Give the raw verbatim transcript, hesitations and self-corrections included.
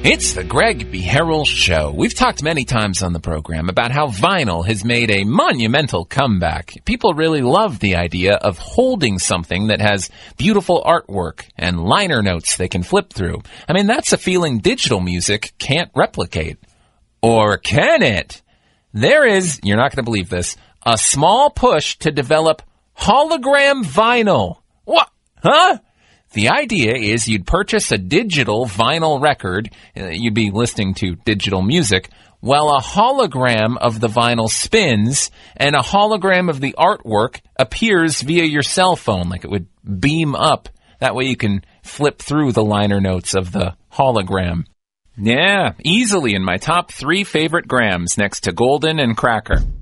It's the Greg B. Harrell Show. We've talked many times on the program about how vinyl has made a monumental comeback. People really love the idea of holding something that has beautiful artwork and liner notes they can flip through. I mean, that's a feeling digital music can't replicate. Or can it? There is, you're not going to believe this, a small push to develop hologram vinyl. What? Huh? The idea is you'd purchase a digital vinyl record, uh, you'd be listening to digital music, while a hologram of the vinyl spins and a hologram of the artwork appears via your cell phone, like it would beam up. That way you can flip through the liner notes of the hologram. Yeah, easily in my top three favorite grams next to Golden and Cracker.